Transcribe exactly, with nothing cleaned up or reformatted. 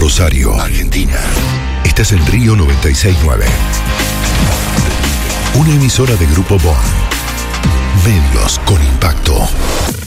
Rosario, Argentina. Estás en Río noventa y seis punto nueve. Una emisora de Grupo Bon. Medios con impacto.